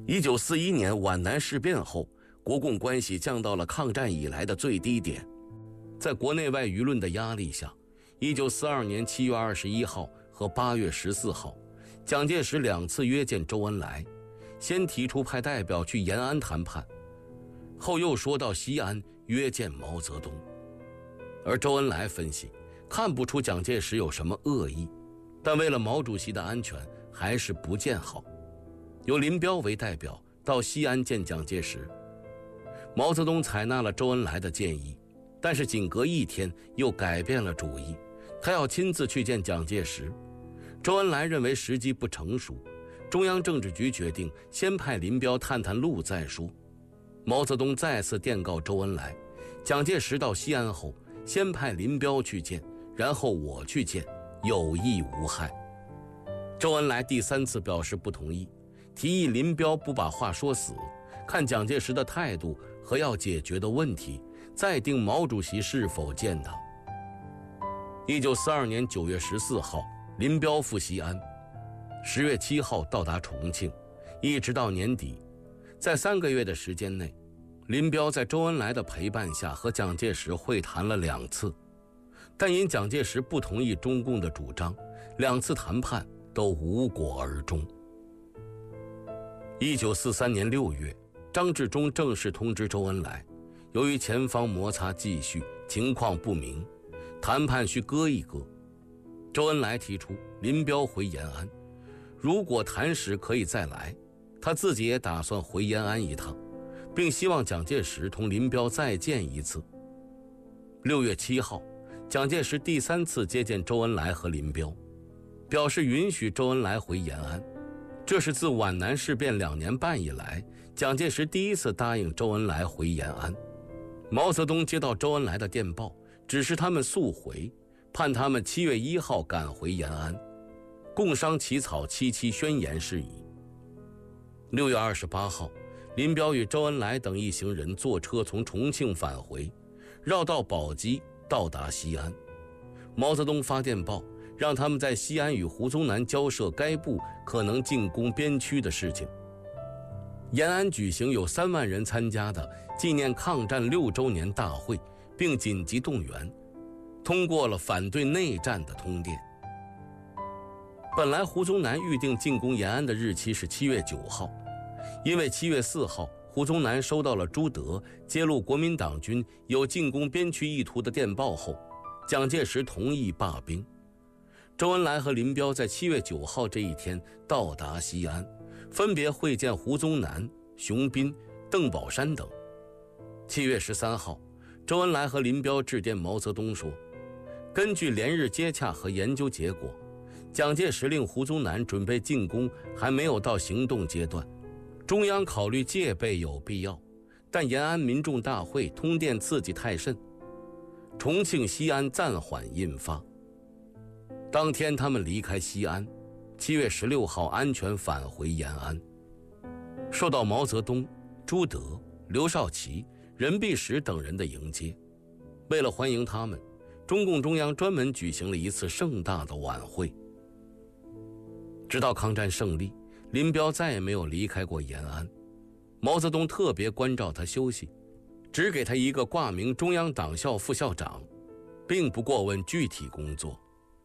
1941年皖南事变后，国共关系降到了抗战以来的最低点。在国内外舆论的压力下，1942年7月21号和8月14号，蒋介石2次约见周恩来，先提出派代表去延安谈判，后又说到西安约见毛泽东。而周恩来分析，看不出蒋介石有什么恶意，但为了毛主席的安全，还是不见好，由林彪为代表到西安见蒋介石。毛泽东采纳了周恩来的建议，但是仅隔1天又改变了主意，他要亲自去见蒋介石。周恩来认为时机不成熟，中央政治局决定先派林彪探探路再说。毛泽东再次电告周恩来，蒋介石到西安后，先派林彪去见，然后我去见，有益无害。周恩来第3次表示不同意，提议林彪不把话说死，看蒋介石的态度和要解决的问题，再定毛主席是否见他。1942年9月14号，林彪赴西安，10月7号到达重庆，一直到年底，在3个月的时间内，林彪在周恩来的陪伴下和蒋介石会谈了2次，但因蒋介石不同意中共的主张，2次谈判都无果而终。1943年6月，张治中正式通知周恩来，由于前方摩擦继续，情况不明，谈判需搁一搁。周恩来提出林彪回延安，如果谈时可以再来，他自己也打算回延安一趟，并希望蒋介石同林彪再见一次。6月7号，蒋介石第3次接见周恩来和林彪，表示允许周恩来回延安。这是自皖南事变2年半以来，蒋介石第1次答应周恩来回延安。毛泽东接到周恩来的电报，指示他们速回，盼他们7月1号赶回延安，共商起草77宣言事宜。6月28号，林彪与周恩来等一行人坐车从重庆返回，绕道宝鸡，到达西安。毛泽东发电报，让他们在西安与胡宗南交涉该部可能进攻边区的事情。延安举行有3万人参加的纪念抗战6周年大会，并紧急动员，通过了反对内战的通电。本来胡宗南预定进攻延安的日期是7月9号，因为7月4号胡宗南收到了朱德揭露国民党军有进攻边区意图的电报后，蒋介石同意罢兵。周恩来和林彪在7月9号这一天到达西安，分别会见胡宗南、熊斌、邓宝山等。7月13号，周恩来和林彪致电毛泽东说，根据连日接洽和研究结果，蒋介石令胡宗南准备进攻还没有到行动阶段，中央考虑戒备有必要，但延安民众大会通电刺激太甚，重庆西安暂缓印发。当天他们离开西安，7月16号安全返回延安，受到毛泽东、朱德、刘少奇、任弼时等人的迎接。为了欢迎他们，中共中央专门举行了一次盛大的晚会。直到抗战胜利，林彪再也没有离开过延安，毛泽东特别关照他休息，只给他一个挂名中央党校副校长，并不过问具体工作。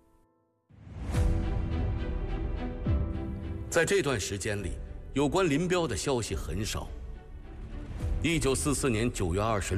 在这段时间里，有关林彪的消息很少。1944年9月26